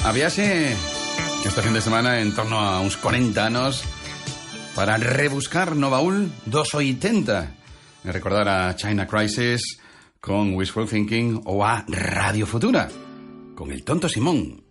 Habíase este fin de semana en torno a uns 40 anos para rebuscar no baúl dos 80 e recordar a China Crisis con Wishful Thinking ou a Radio Futura con el tonto Simón.